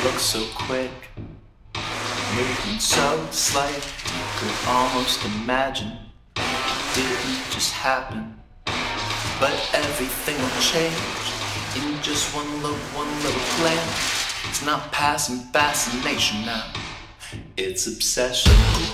looks so quick, moving so slight, could almost imagine it didn't just happen. But everything will change in just one little glance. It's not passing fascination now, it's obsession.